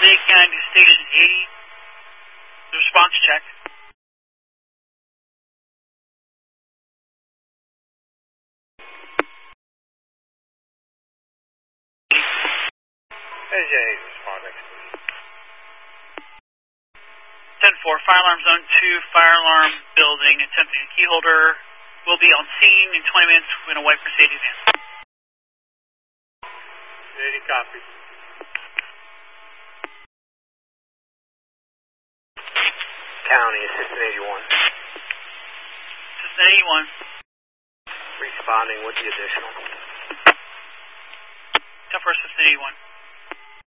Lake County Station 80. Response check. AJ, respond next, please. 10-4, fire alarm zone 2, fire alarm building, attempting a key holder. Will be on scene in 20 minutes in a white Mercedes van. 80 copy. County, Assistant 81. Assistant 81. Responding with the additional. 10-4, Assistant 81.